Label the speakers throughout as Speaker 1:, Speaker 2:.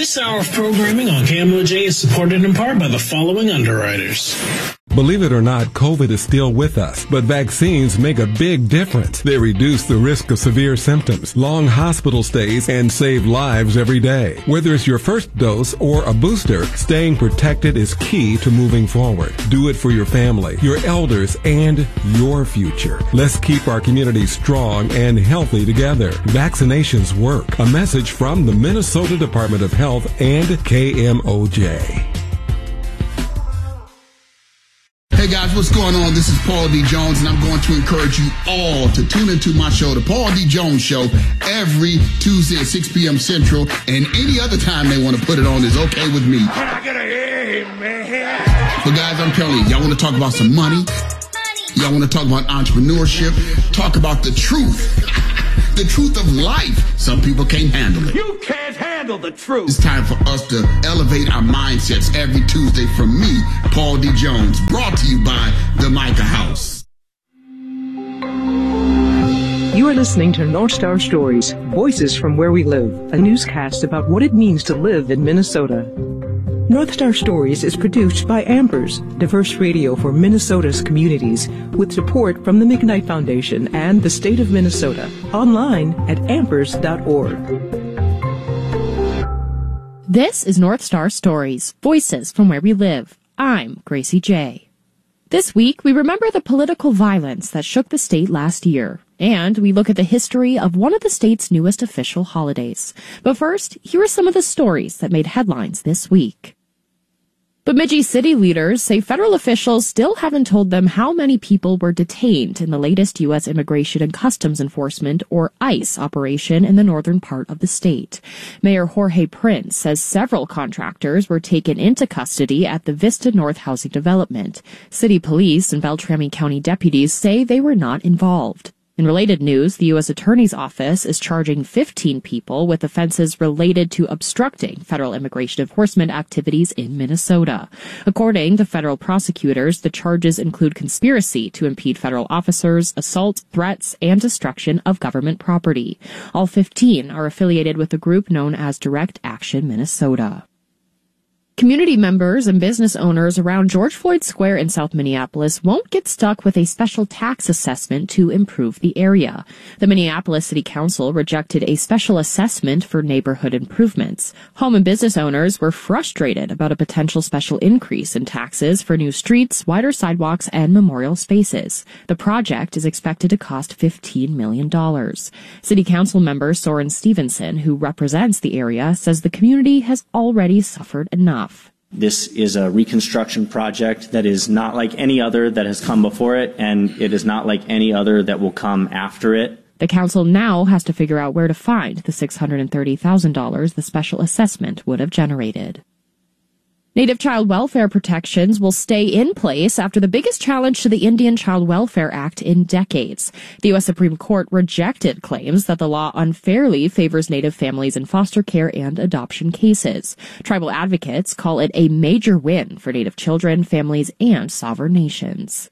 Speaker 1: This hour of programming on KMOJ is supported in part by the following underwriters.
Speaker 2: Believe it or not, COVID is still with us, but vaccines make a big difference. They reduce the risk of severe symptoms, long hospital stays, and save lives every day. Whether it's your first dose or a booster, staying protected is key to moving forward. Do it for your family, your elders, and your future. Let's keep our community strong and healthy together. Vaccinations work. A message from the Minnesota Department of Health and KMOJ.
Speaker 3: Hey guys, what's going on? This is Paul D. Jones, and I'm going to encourage you all to tune into my show, The Paul D. Jones Show, every Tuesday at 6 p.m. Central, and any other time they want to put it on is okay with me. Can I get a amen? But guys, I'm telling you, y'all want to talk about some money? Y'all want to talk about entrepreneurship? Talk about the truth. The truth of life. Some people can't handle it.
Speaker 4: You can't handle the truth.
Speaker 3: It's time for us to elevate our mindsets every Tuesday from me, Paul D. Jones, brought to you by the Micah House.
Speaker 5: You are listening to North Star Stories, Voices from Where We Live, a newscast about what it means to live in Minnesota. North Star Stories is produced by Ambers, diverse radio for Minnesota's communities, with support from the McKnight Foundation and the state of Minnesota. Online at ambers.org.
Speaker 6: This is North Star Stories, Voices from Where We Live. I'm Gracie J. This week, we remember the political violence that shook the state last year, and we look at the history of one of the state's newest official holidays. But first, here are some of the stories that made headlines this week. Bemidji city leaders say federal officials still haven't told them how many people were detained in the latest U.S. Immigration and Customs Enforcement, or ICE, operation in the northern part of the state. Mayor Jorge Prince says several contractors were taken into custody at the Vista North housing development. City police and Beltrami County deputies say they were not involved. In related news, the U.S. Attorney's Office is charging 15 people with offenses related to obstructing federal immigration enforcement activities in Minnesota. According to federal prosecutors, the charges include conspiracy to impede federal officers, assault, threats, and destruction of government property. All 15 are affiliated with a group known as Direct Action Minnesota. Community members and business owners around George Floyd Square in South Minneapolis won't get stuck with a special tax assessment to improve the area. The Minneapolis City Council rejected a special assessment for neighborhood improvements. Home and business owners were frustrated about a potential special increase in taxes for new streets, wider sidewalks, and memorial spaces. The project is expected to cost $15 million. City Council member Soren Stevenson, who represents the area, says the community has already suffered enough.
Speaker 7: This is a reconstruction project that is not like any other that has come before it, and it is not like any other that will come after it.
Speaker 6: The council now has to figure out where to find the $630,000 the special assessment would have generated. Native child welfare protections will stay in place after the biggest challenge to the Indian Child Welfare Act in decades. The U.S. Supreme Court rejected claims that the law unfairly favors Native families in foster care and adoption cases. Tribal advocates call it a major win for Native children, families, and sovereign nations.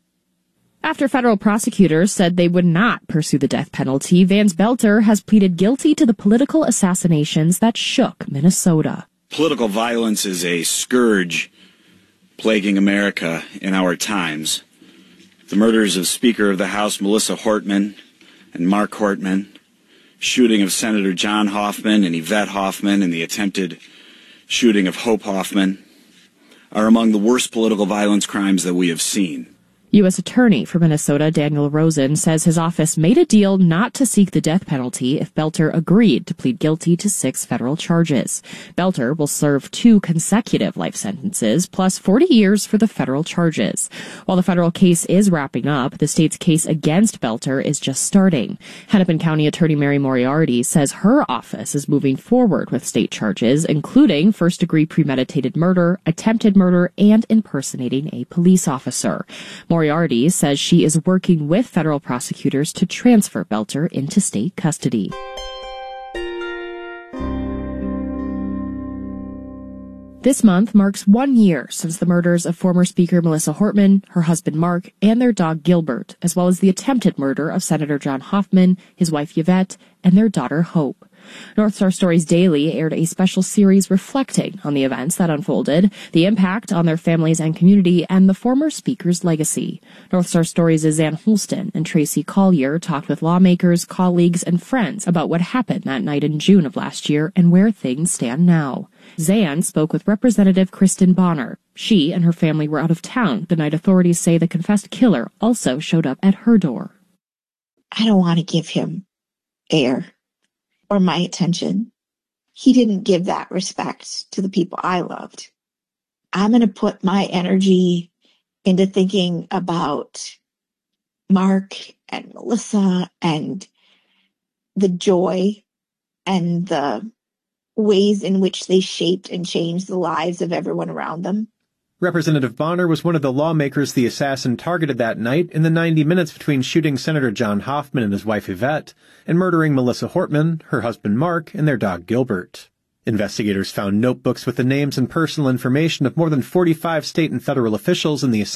Speaker 6: After federal prosecutors said they would not pursue the death penalty, Vance Belter has pleaded guilty to the political assassinations that shook Minnesota.
Speaker 8: Political violence is a scourge plaguing America in our times. The murders of Speaker of the House Melissa Hortman and Mark Hortman, shooting of Senator John Hoffman and Yvette Hoffman, and the attempted shooting of Hope Hoffman are among the worst political violence crimes that we have seen.
Speaker 6: U.S. Attorney for Minnesota Daniel Rosen says his office made a deal not to seek the death penalty if Belter agreed to plead guilty to 6 federal charges. Belter will serve 2 consecutive life sentences plus 40 years for the federal charges. While the federal case is wrapping up, the state's case against Belter is just starting. Hennepin County Attorney Mary Moriarty says her office is moving forward with state charges, including first-degree premeditated murder, attempted murder, and impersonating a police officer. Moriarty says she is working with federal prosecutors to transfer Belter into state custody. This month marks 1 year since the murders of former Speaker Melissa Hortman, her husband Mark, and their dog Gilbert, as well as the attempted murder of Senator John Hoffman, his wife Yvette, and their daughter Hope. North Star Stories Daily aired a special series reflecting on the events that unfolded, the impact on their families and community, and the former speaker's legacy. North Star Stories' Zan Holston and Tracy Collier talked with lawmakers, colleagues, and friends about what happened that night in June of last year and where things stand now. Zan spoke with Representative Kristen Bonner. She and her family were out of town the night authorities say the confessed killer also showed up at her door.
Speaker 4: I don't want to give him air or my attention. He didn't give that respect to the people I loved. I'm going to put my energy into thinking about Mark and Melissa and the joy and the ways in which they shaped and changed the lives of everyone around them.
Speaker 9: Representative Bonner was one of the lawmakers the assassin targeted that night in the 90 minutes between shooting Senator John Hoffman and his wife Yvette and murdering Melissa Hortman, her husband Mark, and their dog Gilbert. Investigators found notebooks with the names and personal information of more than 45 state and federal officials in the assassination.